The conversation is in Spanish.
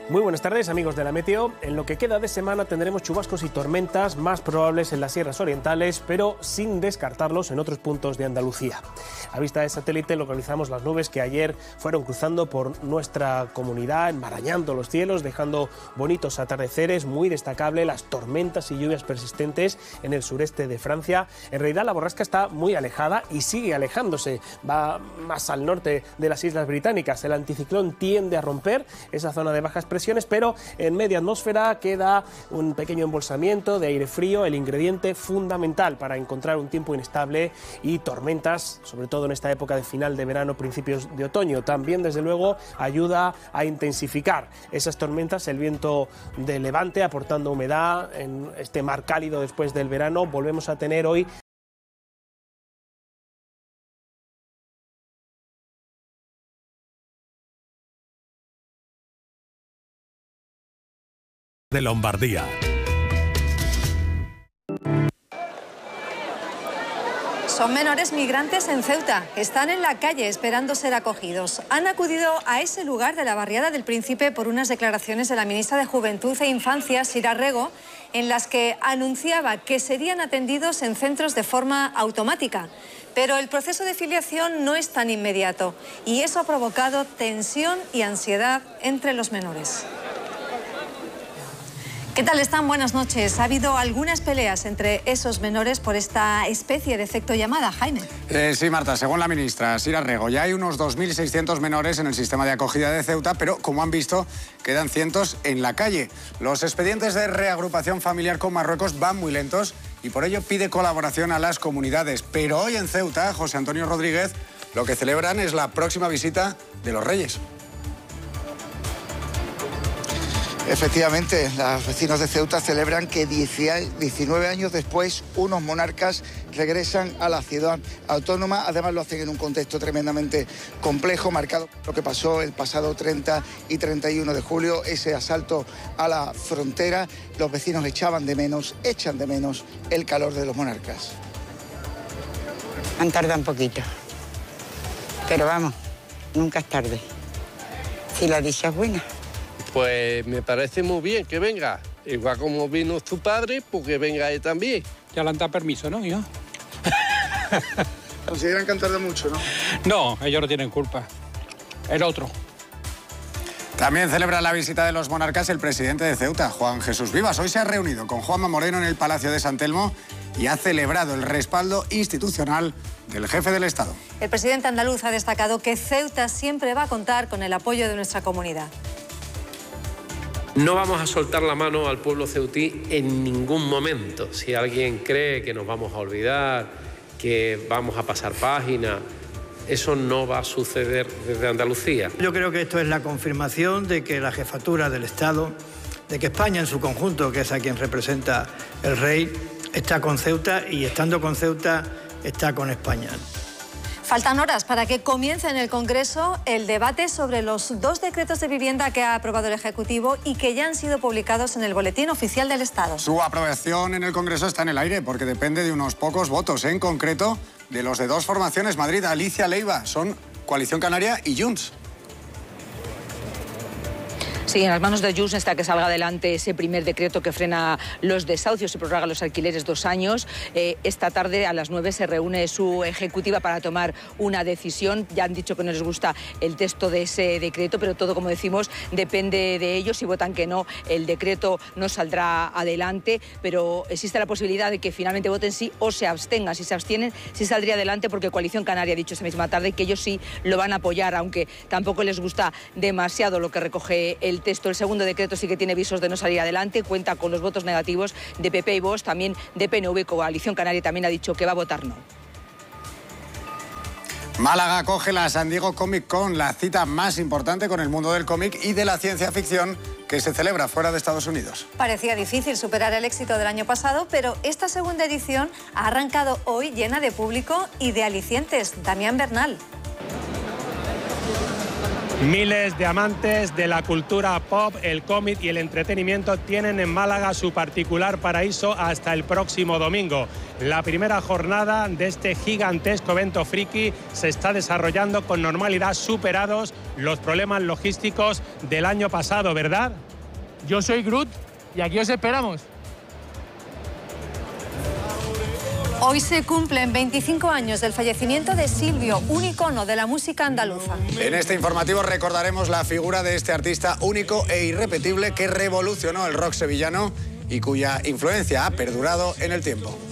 Muy buenas tardes, amigos de la Meteo. En lo que queda de semana tendremos chubascos y tormentas más probables en las sierras orientales, pero sin descartarlos en otros puntos de Andalucía. A vista de satélite localizamos las nubes que ayer fueron cruzando por nuestra comunidad, enmarañando los cielos, dejando bonitos atardeceres. Muy destacable las tormentas y lluvias persistentes en el sureste de Francia. En realidad la borrasca está muy alejada y sigue alejándose. Va más al norte de las Islas Británicas. El anticiclón tiende a romper esa zona de bajas presiones, pero en media atmósfera queda un pequeño embolsamiento de aire frío, el ingrediente fundamental para encontrar un tiempo inestable y tormentas, sobre todo en esta época de final de verano, principios de otoño. También, desde luego, ayuda a intensificar esas tormentas el viento de levante, aportando humedad en este mar cálido después del verano. Volvemos a tener hoy de Lombardía. Son menores migrantes en Ceuta. Están en la calle esperando ser acogidos. Han acudido a ese lugar de la barriada del Príncipe por unas declaraciones de la ministra de Juventud e Infancia, Sira Rego, en las que anunciaba que serían atendidos en centros de forma automática. Pero el proceso de filiación no es tan inmediato y eso ha provocado tensión y ansiedad entre los menores. ¿Qué tal están? Buenas noches. Ha habido algunas peleas entre esos menores por esta especie de efecto llamada, Jaime. Sí, Marta, según la ministra Sira Rego, ya hay unos 2.600 menores en el sistema de acogida de Ceuta, pero como han visto, quedan cientos en la calle. Los expedientes de reagrupación familiar con Marruecos van muy lentos y por ello pide colaboración a las comunidades. Pero hoy en Ceuta, José Antonio Rodríguez, lo que celebran es la próxima visita de los Reyes. Efectivamente, los vecinos de Ceuta celebran que 19 años después unos monarcas regresan a la ciudad autónoma. Además lo hacen en un contexto tremendamente complejo, marcado por lo que pasó el pasado 30 y 31 de julio, ese asalto a la frontera. Los vecinos echan de menos el calor de los monarcas. Han tardado un poquito, pero vamos, nunca es tarde, si la dicha es buena. Pues me parece muy bien que venga. Igual como vino tu padre, pues que venga él también. Ya le han dado permiso, ¿no, hijo? Consideran que han tardado mucho, ¿no? No, ellos no tienen culpa. El otro. También celebra la visita de los monarcas el presidente de Ceuta, Juan Jesús Vivas. Hoy se ha reunido con Juanma Moreno en el Palacio de San Telmo y ha celebrado el respaldo institucional del jefe del Estado. El presidente andaluz ha destacado que Ceuta siempre va a contar con el apoyo de nuestra comunidad. No vamos a soltar la mano al pueblo ceutí en ningún momento. Si alguien cree que nos vamos a olvidar, que vamos a pasar página, eso no va a suceder desde Andalucía. Yo creo que esto es la confirmación de que la jefatura del Estado, de que España en su conjunto, que es a quien representa el rey, está con Ceuta y estando con Ceuta está con España. Faltan horas para que comience en el Congreso el debate sobre los 2 decretos de vivienda que ha aprobado el Ejecutivo y que ya han sido publicados en el Boletín Oficial del Estado. Su aprobación en el Congreso está en el aire porque depende de unos pocos votos, en concreto de los de 2 formaciones, Madrid, Alicia Leiva, son Coalición Canaria y Junts. Sí, en las manos de Junts está que salga adelante ese primer decreto que frena los desahucios y prorroga los alquileres 2 años. Esta tarde a las 9 se reúne su ejecutiva para tomar una decisión. Ya han dicho que no les gusta el texto de ese decreto, pero todo, como decimos, depende de ellos. Si votan que no, el decreto no saldrá adelante, pero existe la posibilidad de que finalmente voten sí o se abstengan. Si se abstienen, sí saldría adelante, porque Coalición Canaria ha dicho esa misma tarde que ellos sí lo van a apoyar, aunque tampoco les gusta demasiado lo que recoge el texto. El segundo decreto sí que tiene visos de no salir adelante, cuenta con los votos negativos de PP y Vox, también de PNV. Coalición Canaria también ha dicho que va a votar no. Málaga acoge la San Diego Comic Con, la cita más importante con el mundo del cómic y de la ciencia ficción que se celebra fuera de Estados Unidos. Parecía difícil superar el éxito del año pasado, pero esta segunda edición ha arrancado hoy llena de público y de alicientes. Damián Bernal. Miles de amantes de la cultura pop, el cómic y el entretenimiento tienen en Málaga su particular paraíso hasta el próximo domingo. La primera jornada de este gigantesco evento friki se está desarrollando con normalidad, superados los problemas logísticos del año pasado, ¿verdad? Yo soy Groot y aquí os esperamos. Hoy se cumplen 25 años del fallecimiento de Silvio, un icono de la música andaluza. En este informativo recordaremos la figura de este artista único e irrepetible que revolucionó el rock sevillano y cuya influencia ha perdurado en el tiempo.